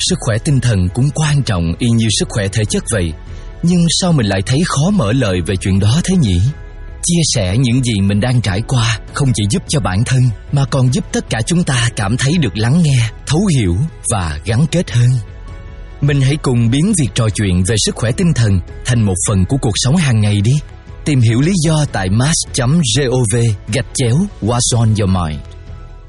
sức khỏe tinh thần cũng quan trọng y như sức khỏe thể chất vậy. Nhưng sao mình lại thấy khó mở lời về chuyện đó thế nhỉ? Chia sẻ những gì mình đang trải qua không chỉ giúp cho bản thân mà còn giúp tất cả chúng ta cảm thấy được lắng nghe, thấu hiểu và gắn kết hơn. Mình hãy cùng biến việc trò chuyện về sức khỏe tinh thần thành một phần của cuộc sống hàng ngày đi. Tìm hiểu lý do tại mass.gov/What's on your mind.